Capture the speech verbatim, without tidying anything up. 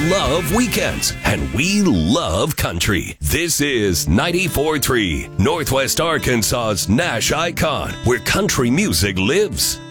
love weekends, and we love country. This is ninety-four point three, Northwest Arkansas's Nash Icon, where country music lives.